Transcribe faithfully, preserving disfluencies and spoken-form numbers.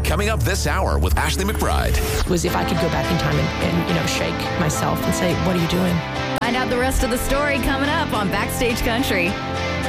Coming up this hour with Ashley McBride. Was if I could go back in time and, and, you know, shake myself and say, what are you doing? Find out the rest of the story coming up on Backstage Country.